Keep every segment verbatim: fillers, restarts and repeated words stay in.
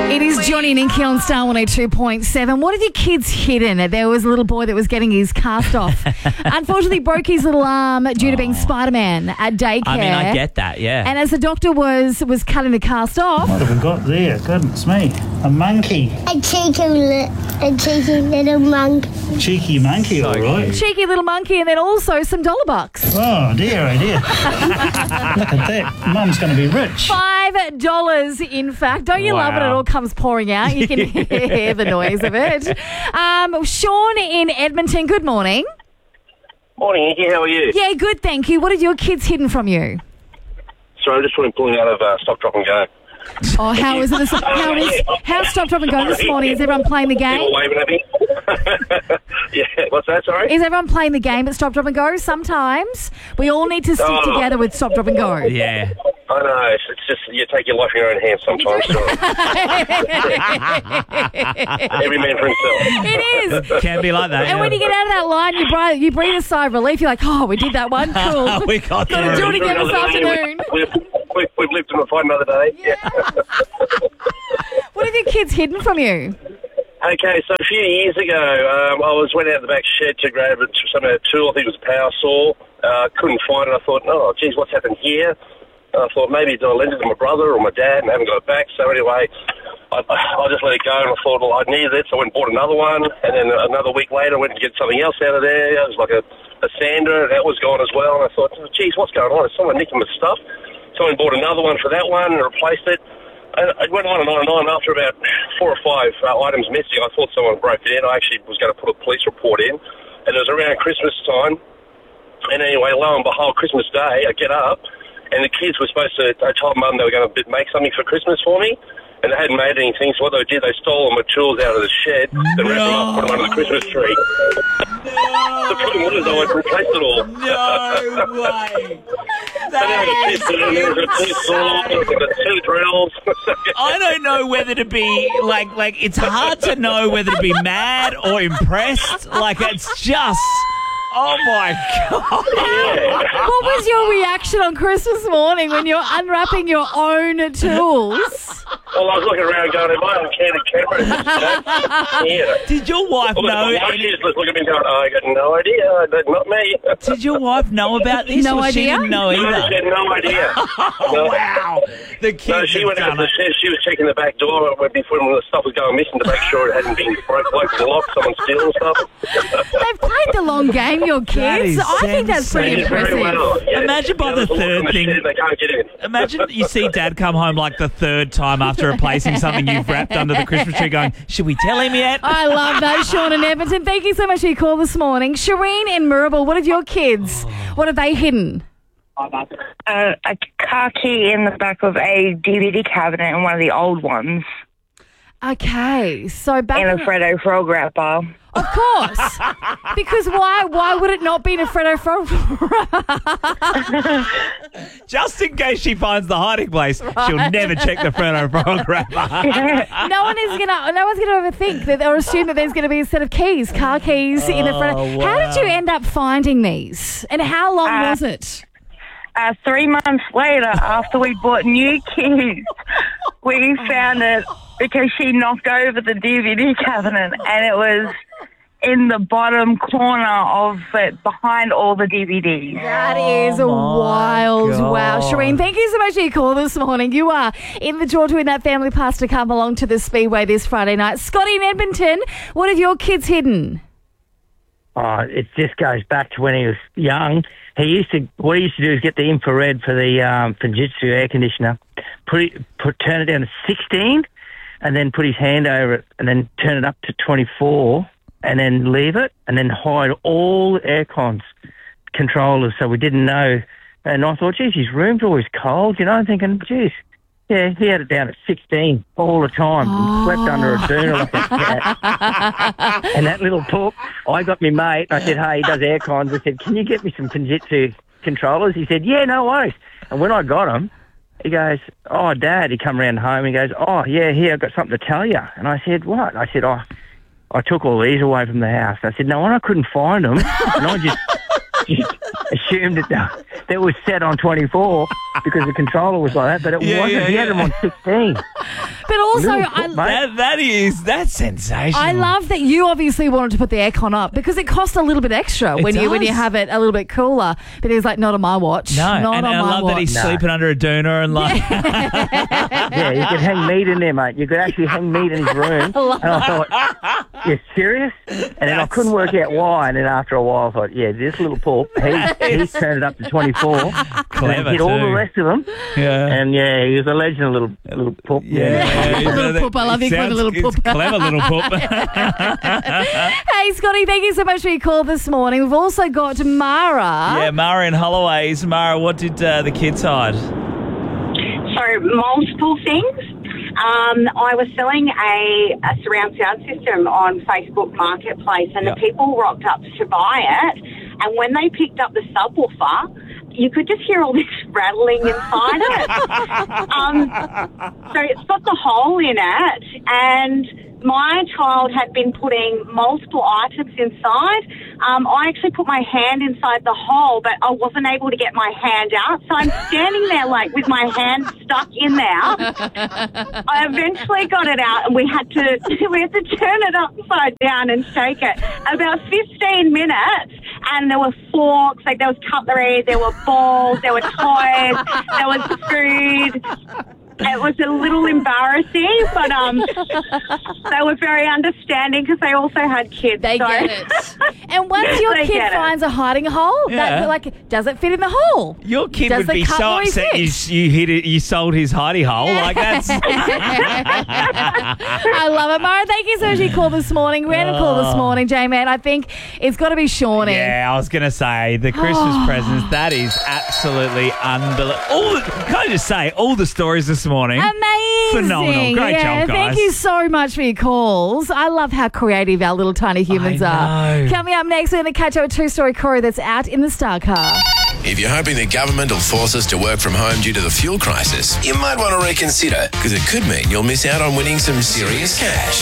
It is Johnny and Inky on Star one oh two point seven. What have your kids hidden? There was a little boy that was getting his cast off. Unfortunately, broke his little arm due to being Spider-Man at daycare. I mean, I get that, yeah. And as the doctor was was cutting the cast off... What have we got there? Goodness me. A monkey. A cheeky, li- a cheeky little monkey. Cheeky monkey, all right. Cheeky little monkey, and then also some dollar bucks. Oh, dear, oh, dear. Look at that. Mum's going to be rich. Five dollars, in fact. Don't you love it? It Wow. all comes pouring out. You can hear the noise of it. Um, Sean in Edmonton, good morning. Morning, Inky. How are you? Yeah, good, thank you. What have your kids hidden from you? Sorry, I'm just pulling out of uh, Stop, Drop and Go. Oh, how is it? This, how is how Stop, Drop and Go this morning? Is everyone playing the game? People waving at me. Yeah, what's that, sorry? Is everyone playing the game at Stop, Drop and Go? Sometimes we all need to stick Oh. together with Stop, Drop and Go. Yeah. I know, it's, it's just, you take your life in your own hands sometimes. So. Every man for himself. It is. Can be like that. And yeah. when you get out of that line, you breathe, you breathe a sigh of relief. You're like, oh, we did that one. Cool. we got Gotta through. do it again this afternoon. We've, we've, we've lived to fight another day. Yeah. What have your kids hidden from you? Okay, so a few years ago, um, I was went out the back shed to grab a- some a tool. I think it was a power saw. Uh, couldn't find it. I thought, oh, geez, what's happened here? And I thought maybe I lent it to my brother or my dad and haven't got it back. So anyway, I, I just let it go, and I thought, well, I needed it, so I went and bought another one. And then another week later, I went to get something else out of there. It was like a, a sander, and that was gone as well. And I thought, oh, geez, what's going on? Is someone nicking my stuff? So I went and bought another one for that one and replaced it. And it went on and on and on. After about four or five uh, items missing, I thought someone broke it in. I actually was going to put a police report in. And it was around Christmas time. And anyway, lo and behold, Christmas Day, I get up, and the kids were supposed to, I told Mum they were going to make something for Christmas for me, and they hadn't made anything, so what they did, they stole all my tools out of the shed, they wrapped them up, put them under the Christmas tree. The problem was I went and replaced it all. No way. And there was a pistol, and there was a two saws, and the two drills. I don't know whether to be like, like it's hard to know whether to be mad or impressed. Like it's just, oh my God. What was your reaction on Christmas morning when you're unwrapping your own tools? Well, I was looking around going, am I on candid camera? Yeah. Did your wife Well, know? my any- kids look at me going, oh, I got no idea, that's not me. Did your wife know about this? No or she idea? didn't know No, either. she had no idea. Oh, No. wow. The kids No, she have went out done to the it. shed. She was checking the back door when- before when the stuff was going missing to make sure it hadn't been broke, broken locked, someone stealing stuff. They've played the long game, your That kids. is I think that's pretty They did very impressive. well. Yeah. Imagine by Yeah, the there's a lock third on the thing- shed, They can't get in. Imagine you see Dad come home like the third time after replacing something you've wrapped under the Christmas tree going, should we tell him yet? I love that, Sean in Edmonton. Thank you so much for your call this morning. Shireen in Mirabel, what have your kids, what have they hidden? uh, a car key in the back of a D V D cabinet in one of the old ones, Okay, so back and in a Freddo Frog wrapper. Of course. Because why why would it not be in a Freddo Frog? Just in case she finds the hiding place, she'll never check the Freddo Frog wrapper. No one is gonna no one's gonna overthink that or assume that there's gonna be a set of keys, car keys in the Freddo. Oh, How did wow. you end up finding these? And how long Uh, was it? Uh, three months later, after we bought new keys, we found it because she knocked over the D V D cabinet, and it was in the bottom corner of it, behind all the D V Ds. That is Oh my wild. Wow. God. Shireen, thank you so much for your call this morning. You are in the draw to win that family pass to come along to the Speedway this Friday night. Scotty in Edmonton, what have your kids hidden? Oh, it just goes back to when he was young. He used to, what he used to do is get the infrared for the um, Fujitsu air conditioner, put it, put, turn it down to sixteen, and then put his hand over it, and then turn it up to twenty-four, and then leave it, and then hide all the air cons controllers so we didn't know. And I thought, geez, his room's always cold, you know, I'm thinking, geez, yeah, he had it down at sixteen all the time, and slept under a doona like a cat. And that little talk, I got me mate, I said, hey, he does air cons. I said, can you get me some Fujitsu controllers? He said, yeah, no worries. And when I got him, he goes, oh, Dad, he come round home, he goes, oh, yeah, here, I've got something to tell you. And I said, what? I said, oh, I took all these away from the house. I said, no, I couldn't find them. And I just, just assumed that they, that was set on twenty-four because the controller was like that, but it Yeah, wasn't. yeah, he had yeah. them on sixteen. But also, Little I, foot, mate. That, that is, that's sensational. I love that you obviously wanted to put the aircon up because it costs a little bit extra It when you when you does. have it a little bit cooler. But he was like, not on my watch. No, not and on I my love watch. that he's No. sleeping under a doona and like, Yeah, you could hang meat in there, mate. You could actually hang meat in his room. love And I thought, you're serious? And then I couldn't work out why. And then after a while, I thought, yeah, this little pup, he, he turned it up to twenty-four. Clever and hit all too. the rest of them. yeah. And yeah, he was a legend, little little pup. Yeah, A little poop. I love you calling Sounds- a little it's poop. Clever little poop. Hey, Scotty, thank you so much for your call this morning. We've also got Mara. Yeah, Mara in Holloway's. Mara, what did uh, the kids hide? So multiple things. Um, I was selling a, a surround sound system on Facebook Marketplace, and Yep. the people rocked up to buy it. And when they picked up the subwoofer, you could just hear all this rattling inside it. um, so it's got the hole in it, and my child had been putting multiple items inside. Um, I actually put my hand inside the hole, but I wasn't able to get my hand out. So I'm standing there like with my hand stuck in there. I eventually got it out, and we had to we had to turn it upside down and shake it. About fifteen minutes, and there were forks, like there was cutlery, there were balls, there were toys, there was food. It was a little embarrassing, but um, they were very understanding because they also had kids. They so. get it. And once your They kid get it. finds a hiding hole, Yeah. that, like, does it fit in the hole? Your kid Does would the be so cutlery upset you, fit? you hit it, you sold his hidey hole. Like that's I love it. Mara, thank you so much for your call this morning. Random call this morning, J-Man. I think it's got to be Shawnee. Yeah, I was going to say the Christmas presents. That is absolutely unbelievable. All the, can I just say all the stories this morning? Amazing. Phenomenal. Great yeah, job, guys. Thank you so much for your calls. I love how creative our little tiny humans I are. know. Coming up next, we're going to catch up with two-story Corey that's out in the Star Car. If you're hoping the government will force us to work from home due to the fuel crisis, you might want to reconsider, because it could mean you'll miss out on winning some serious cash.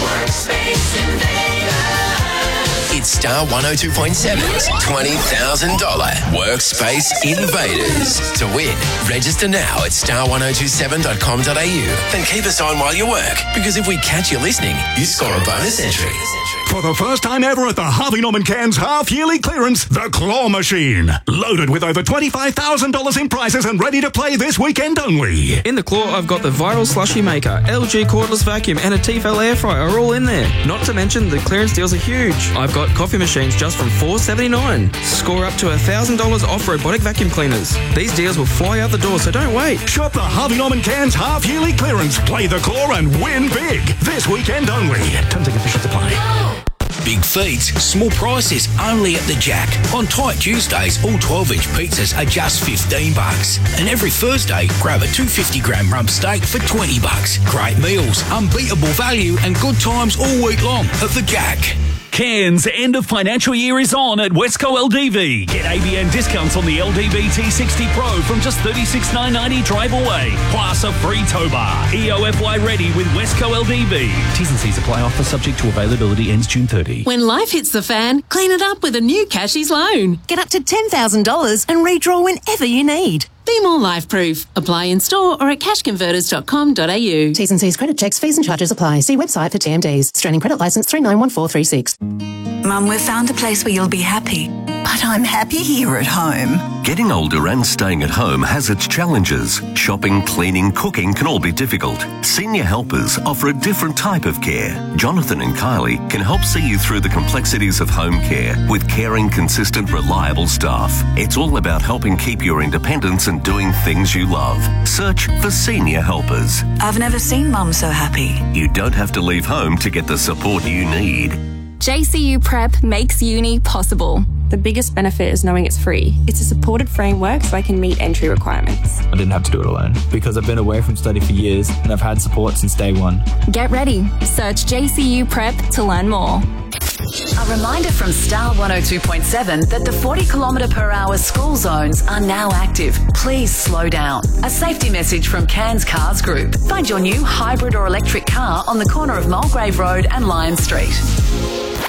It's Star one oh two point seven's twenty thousand dollars Workspace Invaders. To win, register now at star one oh two seven dot com dot a u and keep us on while you work, because if we catch you listening, you score a bonus entry. For the first time ever at the Harvey Norman Cairns half-yearly clearance, the Claw Machine. Loaded with over twenty-five thousand dollars in prizes and ready to play this weekend only. In the Claw, I've got the Viral Slushy Maker, L G cordless vacuum, and a Tefal air fryer are all in there. Not to mention the clearance deals are huge. I've got coffee machines just from four dollars and seventy-nine cents. Score up to one thousand dollars off robotic vacuum cleaners. These deals will fly out the door, so don't wait. Shop the Harvey Norman Cairns half-yearly clearance. Play the Claw and win big. This weekend only. Terms and conditions apply. Big feeds, small prices, only at the Jack. On tight Tuesdays, all twelve-inch pizzas are just fifteen bucks. And every Thursday, grab a two hundred fifty gram rump steak for twenty bucks. Great meals, unbeatable value, and good times all week long at the Jack. Cairns' end of financial year is on at Westco L D V. Get A B N discounts on the L D V T sixty Pro from just thirty-six thousand nine hundred dollars drive away, plus a free tow bar. E O F Y ready with Westco L D V. T's and C's apply. Offer subject to availability. Ends June thirtieth. When life hits the fan, clean it up with a new Cashies loan. Get up to ten thousand dollars and redraw whenever you need. Be more life-proof. Apply in store or at cash converters dot com dot a u. T's and C's credit checks, fees and charges apply. See website for T M Ds. Australian credit licence three nine one four three six. Mum, we've found a place where you'll be happy. But I'm happy here at home. Getting older and staying at home has its challenges. Shopping, cleaning, cooking can all be difficult. Senior Helpers offer a different type of care. Jonathan and Kylie can help see you through the complexities of home care with caring, consistent, reliable staff. It's all about helping keep your independence and doing things you love. Search for Senior Helpers. I've never seen Mum so happy. You don't have to leave home to get the support you need. J C U Prep makes uni possible. The biggest benefit is knowing it's free. It's a supported framework so I can meet entry requirements. I didn't have to do it alone because I've been away from study for years and I've had support since day one. Get ready. Search J C U Prep to learn more. A reminder from Star one oh two point seven that the forty kilometre per hour school zones are now active. Please slow down. A safety message from Cairns Cars Group. Find your new hybrid or electric car on the corner of Mulgrave Road and Lion Street.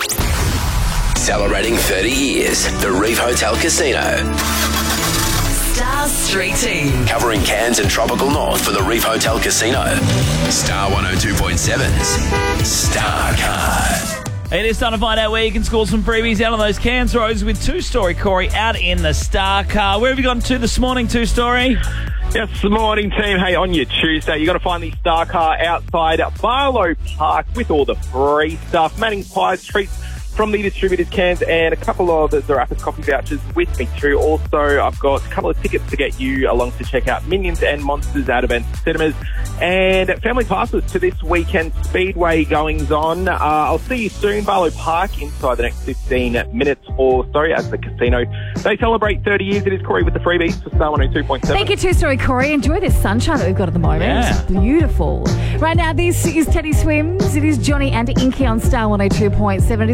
Celebrating thirty years, the Reef Hotel Casino. Star Street Team. Covering Cairns and Tropical North for the Reef Hotel Casino. Star one oh two point seven's Star Card. It is time to find out where you can score some freebies out on those Cairns roads with Two-Story Corey out in the Star Car. Where have you gone to this morning, Two-Story? Yes, good morning, team. Hey, on your Tuesday, you're going to find the Star Car outside Barlow Park with all the free stuff. Manning's Pies, treats from the distributors, Cairns, and a couple of the Zarappas coffee vouchers with me too. Also, I've got a couple of tickets to get you along to check out Minions and Monsters at Event Cinemas, and family passes to this weekend Speedway goings on. Uh, I'll see you soon, Barlow Park, inside the next fifteen minutes or so as the casino. They celebrate thirty years. It is Corey with the freebies for Star one oh two point seven. Thank you, Two-Story Corey. Enjoy this sunshine that we've got at the moment. Yeah. It's beautiful. Right now, this is Teddy Swims. It is Johnny and Inky on Star one oh two point seven. It is